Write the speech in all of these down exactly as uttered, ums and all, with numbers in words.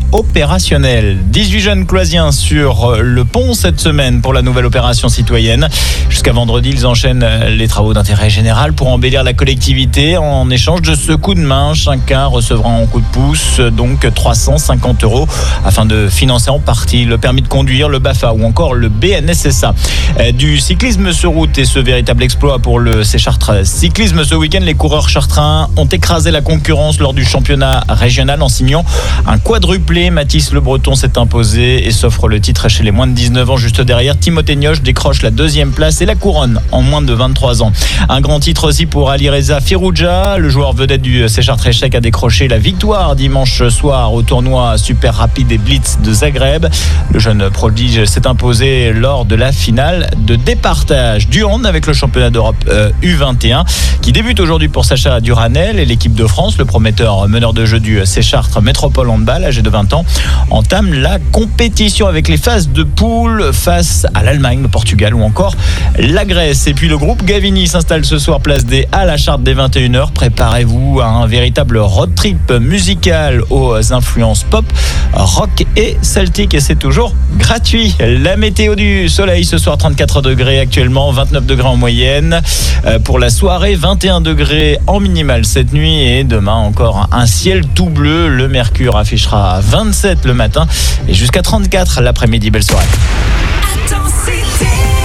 opérationnel. dix-huit jeunes cloisiens sur le pont cette semaine pour la nouvelle opération citoyenne. Jusqu'à vendredi, ils enchaînent les travaux d'intérêt général pour embellir la collectivité. En échange de ce coup de main, chacun recevra en coup de pouce donc trois cent cinquante euros afin de financer en partie le permis de conduire, le BAFA ou encore le B N S S A. Du cyclisme sur route et ce véritable exploit pour le C-Chartres cyclisme ce week-end, les coureurs chartrains ont écrasé la concurrence lors du championnat régional en signant un quadruplé. Mathis Le Breton s'est imposé et s'offre le titre chez les moins de dix-neuf ans. Juste derrière, Timothée Nioche décroche la deuxième place et la couronne en moins de vingt-trois ans. Un grand titre aussi pour Alireza Firouzja. Le joueur vedette du C-Chartres Échec a décroché la victoire dimanche soir au tournoi Super Rapide et Blitz de Zagreb. Le jeune prodige s'est imposé lors de la finale de départage du hand avec le championnat d'Europe euh, U vingt et un qui débute aujourd'hui pour Sacha Duranel et l'équipe de France. Le prometteur meneur de jeu du C-Chartres Métropole Handball, âgé de vingt ans, entame la compétition avec les phases de poule face à l'Allemagne, le Portugal ou encore la Grèce. Et puis le groupe Gavini s'installe ce soir place des à la Charte des vingt et une heures. Préparez-vous à un véritable road trip musical aux influences pop, rock et celtique et c'est toujours gratuit. La météo du soleil ce soir, trente-quatre degrés actuellement, vingt-neuf degrés en moyenne. Pour la soirée, vingt et un degrés en minimal cette nuit et demain encore un ciel tout bleu. Le mercure affichera vingt-sept le matin et jusqu'à trente-quatre l'après-midi. Belle soirée.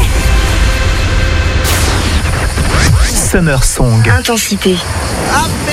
Summer Song. Intensité.